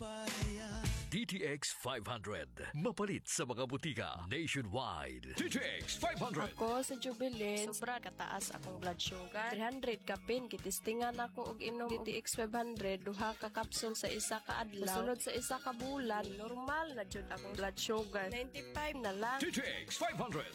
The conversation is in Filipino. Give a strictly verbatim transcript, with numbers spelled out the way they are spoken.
D T X five hundred. Mapalit sa mga butika nationwide. D T X five hundred. Ako sa Jubilee, sobra kataas akong blood sugar. three hundred kapin, kitistingan ako og inom D T X five hundred, duha ka kapsul sa isa ka adlaw. Sunod sa isa ka bulan, normal na jud akong blood sugar. ninety-five na lang. D T X five hundred.